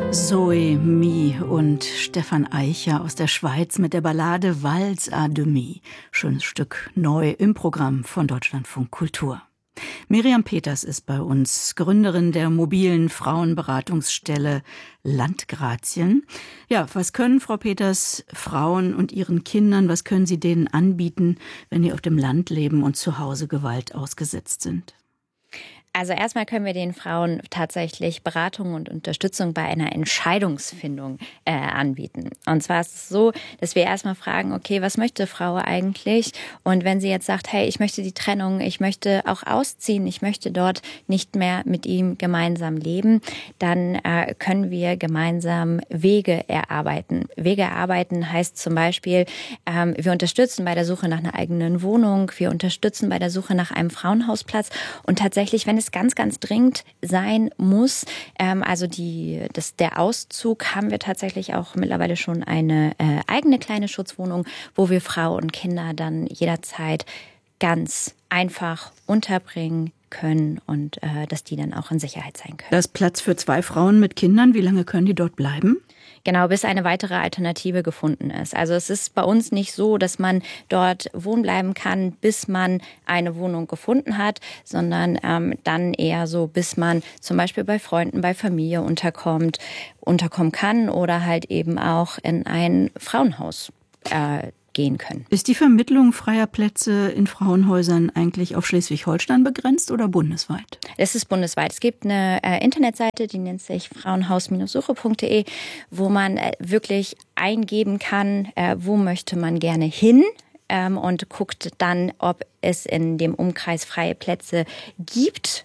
Zoe Mie und Stefan Eicher aus der Schweiz mit der Ballade Valse à demi. Schönes Stück neu im Programm von Deutschlandfunk Kultur. Miriam Peters ist bei uns, Gründerin der mobilen Frauenberatungsstelle Landgrazien. Ja, was können, Frau Peters, Frauen und ihren Kindern, was können Sie denen anbieten, wenn die auf dem Land leben und zu Hause Gewalt ausgesetzt sind? Also erstmal können wir den Frauen tatsächlich Beratung und Unterstützung bei einer Entscheidungsfindung anbieten. Und zwar ist es so, dass wir erstmal fragen, okay, was möchte Frau eigentlich? Und wenn sie jetzt sagt, hey, ich möchte die Trennung, ich möchte auch ausziehen, ich möchte dort nicht mehr mit ihm gemeinsam leben, dann können wir gemeinsam Wege erarbeiten. Wege erarbeiten heißt zum Beispiel, wir unterstützen bei der Suche nach einer eigenen Wohnung, wir unterstützen bei der Suche nach einem Frauenhausplatz und tatsächlich, wenn es ganz, ganz dringend sein muss, der Auszug, haben wir tatsächlich auch mittlerweile schon eine eigene kleine Schutzwohnung, wo wir Frau und Kinder dann jederzeit ganz einfach unterbringen können und dass die dann auch in Sicherheit sein können. Da ist Platz für 2 Frauen mit Kindern. Wie lange können die dort bleiben? Genau, bis eine weitere Alternative gefunden ist. Also es ist bei uns nicht so, dass man dort wohnen bleiben kann, bis man eine Wohnung gefunden hat, sondern dann eher so, bis man zum Beispiel bei Freunden, bei Familie unterkommen kann oder halt eben auch in ein Frauenhaus gehen können. Ist die Vermittlung freier Plätze in Frauenhäusern eigentlich auf Schleswig-Holstein begrenzt oder bundesweit? Es ist bundesweit. Es gibt eine Internetseite, die nennt sich frauenhaus-suche.de, wo man wirklich eingeben kann, wo möchte man gerne hin. Und guckt dann, ob es in dem Umkreis freie Plätze gibt.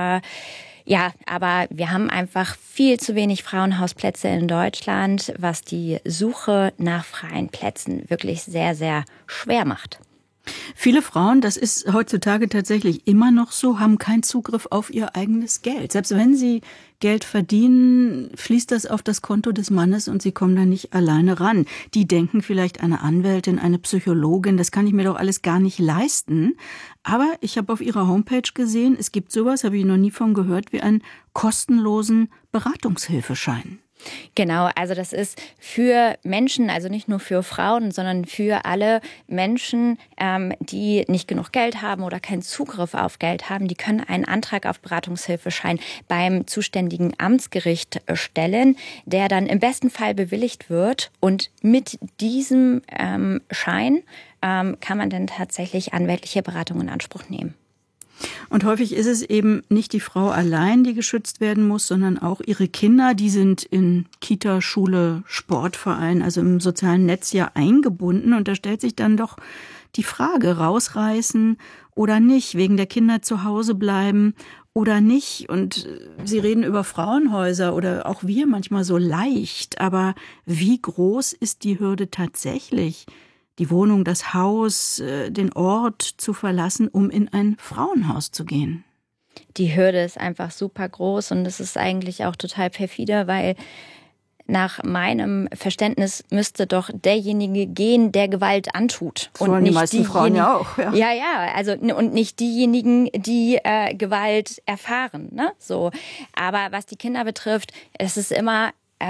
Ja, aber wir haben einfach viel zu wenig Frauenhausplätze in Deutschland, was die Suche nach freien Plätzen wirklich sehr, sehr schwer macht. Viele Frauen, das ist heutzutage tatsächlich immer noch so, haben keinen Zugriff auf ihr eigenes Geld. Selbst wenn sie Geld verdienen, fließt das auf das Konto des Mannes und sie kommen da nicht alleine ran. Die denken vielleicht, eine Anwältin, eine Psychologin, das kann ich mir doch alles gar nicht leisten. Aber ich habe auf ihrer Homepage gesehen, es gibt sowas, habe ich noch nie von gehört, wie einen kostenlosen Beratungshilfeschein. Genau, also das ist für Menschen, also nicht nur für Frauen, sondern für alle Menschen, die nicht genug Geld haben oder keinen Zugriff auf Geld haben, die können einen Antrag auf Beratungshilfeschein beim zuständigen Amtsgericht stellen, der dann im besten Fall bewilligt wird. Und mit diesem Schein kann man dann tatsächlich anwältliche Beratung in Anspruch nehmen. Und häufig ist es eben nicht die Frau allein, die geschützt werden muss, sondern auch ihre Kinder. Die sind in Kita, Schule, Sportverein, also im sozialen Netz ja eingebunden. Und da stellt sich dann doch die Frage, rausreißen oder nicht, wegen der Kinder zu Hause bleiben oder nicht. Und Sie reden über Frauenhäuser oder auch wir manchmal so leicht. Aber wie groß ist die Hürde tatsächlich, die Wohnung, das Haus, den Ort zu verlassen, um in ein Frauenhaus zu gehen? Die Hürde ist einfach super groß und es ist eigentlich auch total perfide, weil nach meinem Verständnis müsste doch derjenige gehen, der Gewalt antut. Das wollen die meisten Frauen ja auch. Ja, also und nicht diejenigen, die Gewalt erfahren. Ne? So. Aber was die Kinder betrifft, es ist immer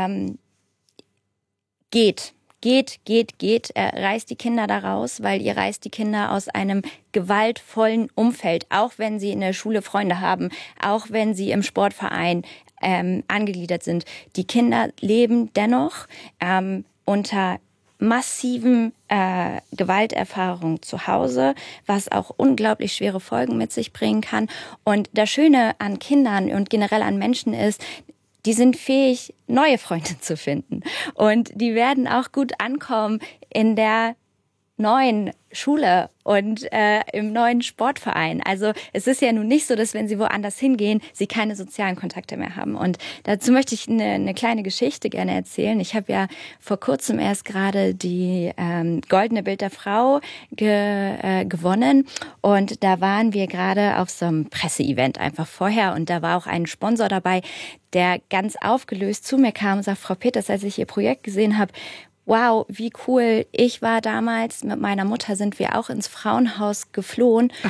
geht, reißt die Kinder da raus, weil ihr reißt die Kinder aus einem gewaltvollen Umfeld, auch wenn sie in der Schule Freunde haben, auch wenn sie im Sportverein angegliedert sind. Die Kinder leben dennoch unter massiven Gewalterfahrungen zu Hause, was auch unglaublich schwere Folgen mit sich bringen kann. Und das Schöne an Kindern und generell an Menschen ist, die sind fähig, neue Freunde zu finden. Und die werden auch gut ankommen in der neuen Schule und im neuen Sportverein. Also es ist ja nun nicht so, dass wenn sie woanders hingehen, sie keine sozialen Kontakte mehr haben. Und dazu möchte ich eine kleine Geschichte gerne erzählen. Ich habe ja vor kurzem erst gerade die Goldene Bild der Frau gewonnen. Und da waren wir gerade auf so einem Presseevent einfach vorher. Und da war auch ein Sponsor dabei, der ganz aufgelöst zu mir kam und sagt, Frau Peters, als ich Ihr Projekt gesehen habe, wow, wie cool. Ich war damals, mit meiner Mutter sind wir auch ins Frauenhaus geflohen. Ach.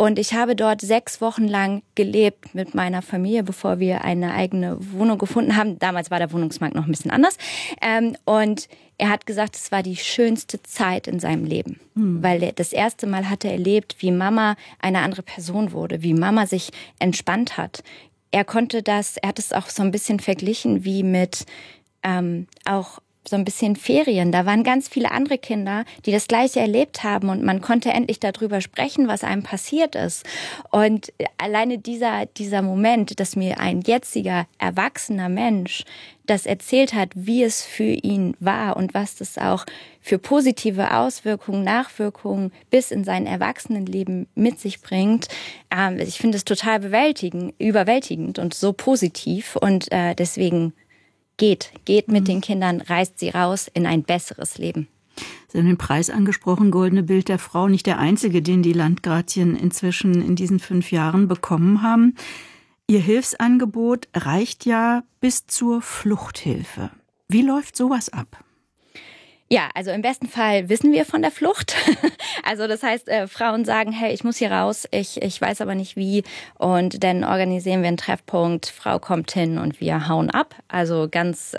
Und ich habe dort 6 Wochen lang gelebt mit meiner Familie, bevor wir eine eigene Wohnung gefunden haben. Damals war der Wohnungsmarkt noch ein bisschen anders. Und er hat gesagt, es war die schönste Zeit in seinem Leben. Weil er das erste Mal hatte erlebt, wie Mama eine andere Person wurde, wie Mama sich entspannt hat. Er hat es auch so ein bisschen verglichen wie mit auch so ein bisschen Ferien. Da waren ganz viele andere Kinder, die das Gleiche erlebt haben und man konnte endlich darüber sprechen, was einem passiert ist. Und alleine dieser Moment, dass mir ein jetziger, erwachsener Mensch das erzählt hat, wie es für ihn war und was das auch für positive Auswirkungen, Nachwirkungen bis in sein Erwachsenenleben mit sich bringt. Ich finde es total überwältigend und so positiv und deswegen Geht mit den Kindern, reißt sie raus in ein besseres Leben. Sie haben den Preis angesprochen, Goldene Bild der Frau, nicht der einzige, den die Landgratien inzwischen in diesen 5 Jahren bekommen haben. Ihr Hilfsangebot reicht ja bis zur Fluchthilfe. Wie läuft sowas ab? Ja, also im besten Fall wissen wir von der Flucht. Also das heißt, Frauen sagen, hey, ich muss hier raus, ich weiß aber nicht wie. Und dann organisieren wir einen Treffpunkt, Frau kommt hin und wir hauen ab. Also ganz,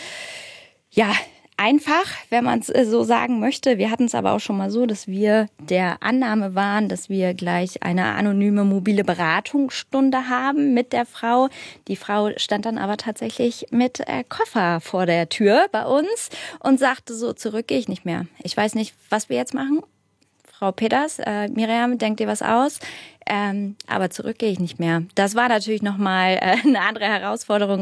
einfach, wenn man es so sagen möchte. Wir hatten es aber auch schon mal so, dass wir der Annahme waren, dass wir gleich eine anonyme mobile Beratungsstunde haben mit der Frau. Die Frau stand dann aber tatsächlich mit Koffer vor der Tür bei uns und sagte so, zurück gehe ich nicht mehr. Ich weiß nicht, was wir jetzt machen. Frau Peters, Miriam, denkt dir was aus? Aber zurück gehe ich nicht mehr. Das war natürlich nochmal eine andere Herausforderung